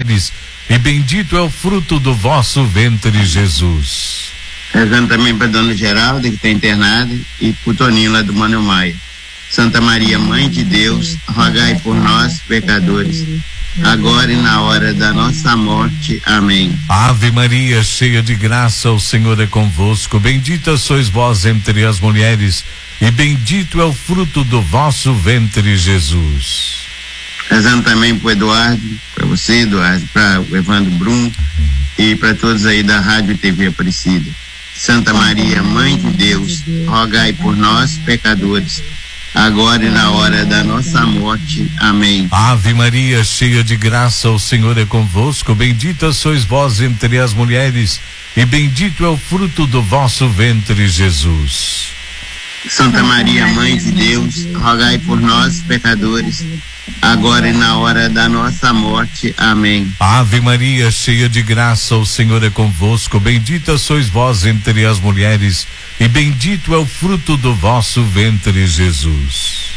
mulheres, e bendito é o fruto do vosso ventre, Jesus. Rezando também para Dona Geralda, que está internada, e para o Toninho lá do Manuel Maia. Santa Maria, Mãe de Deus, rogai por nós, pecadores, agora e na hora da nossa morte. Amém. Ave Maria, cheia de graça, o Senhor é convosco. Bendita sois vós entre as mulheres, e bendito é o fruto do vosso ventre, Jesus. Rezando também para o Eduardo, para você, Eduardo, para o Evandro Brum e para todos aí da Rádio e TV Aparecida. Santa Maria, Mãe de Deus, rogai por nós, pecadores, agora e na hora da nossa morte. Amém. Ave Maria, cheia de graça, o Senhor é convosco. Bendita sois vós entre as mulheres, e bendito é o fruto do vosso ventre, Jesus. Santa Maria, Mãe de Deus, rogai por nós, pecadores, agora e na hora da nossa morte. Amém. Ave Maria, cheia de graça, o Senhor é convosco. Bendita sois vós entre as mulheres, e bendito é o fruto do vosso ventre, Jesus.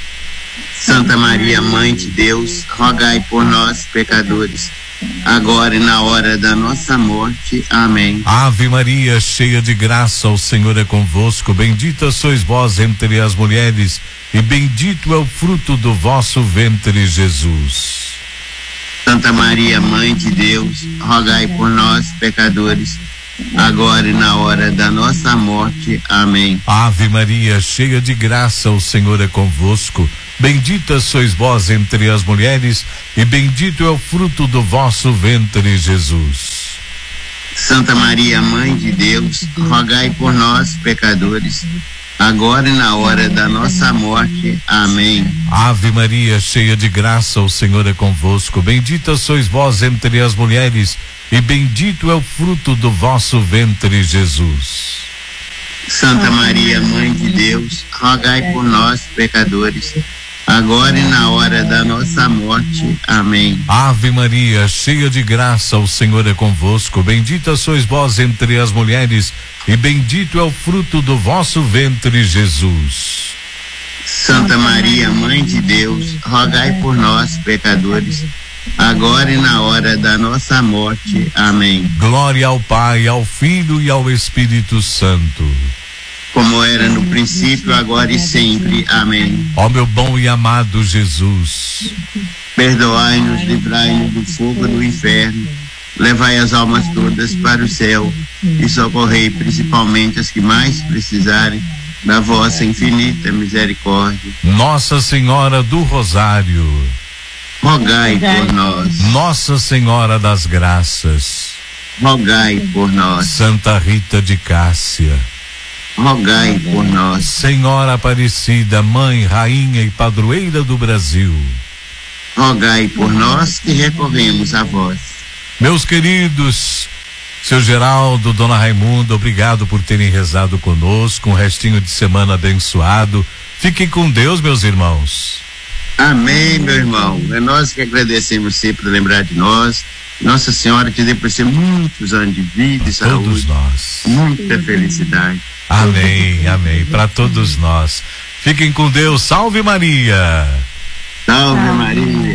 Santa Maria, Mãe de Deus, rogai por nós, pecadores, agora e na hora da nossa morte. Amém. Ave Maria, cheia de graça, o Senhor é convosco. Bendita sois vós entre as mulheres, e bendito é o fruto do vosso ventre, Jesus. Santa Maria, Mãe de Deus, rogai por nós, pecadores, agora e na hora da nossa morte. Amém. Ave Maria, cheia de graça, o Senhor é convosco. Bendita sois vós entre as mulheres, e bendito é o fruto do vosso ventre, Jesus. Santa Maria, Mãe de Deus, rogai por nós, pecadores, agora e na hora da nossa morte. Amém. Ave Maria, cheia de graça, o Senhor é convosco. Bendita sois vós entre as mulheres, e bendito é o fruto do vosso ventre, Jesus. Santa Maria, Mãe de Deus, rogai por nós, pecadores, agora e na hora da nossa morte. Amém. Ave Maria, cheia de graça, o Senhor é convosco. Bendita sois vós entre as mulheres, e bendito é o fruto do vosso ventre, Jesus. Santa Maria, Mãe de Deus, rogai por nós, pecadores, agora e na hora da nossa morte. Amém. Glória ao Pai, ao Filho e ao Espírito Santo, como era no princípio, agora e sempre. Amém. Ó meu bom e amado Jesus, perdoai-nos, livrai-nos do fogo do inferno, levai as almas todas para o céu e socorrei principalmente as que mais precisarem da vossa infinita misericórdia. Nossa Senhora do Rosário, rogai por nós. Nossa Senhora das Graças, rogai por nós. Santa Rita de Cássia, rogai por nós. Senhora Aparecida, Mãe, Rainha e Padroeira do Brasil, rogai por nós que recorremos a vós. Meus queridos, seu Geraldo, Dona Raimunda, obrigado por terem rezado conosco, um restinho de semana abençoado. Fiquem com Deus, meus irmãos. Amém, meu irmão. É nós que agradecemos sempre por lembrar de nós. Nossa Senhora te dê por ser muitos anos de vida e saúde. Todos nós. Muita felicidade. Amém, amém. Para todos nós. Fiquem com Deus. Salve Maria. Salve Maria.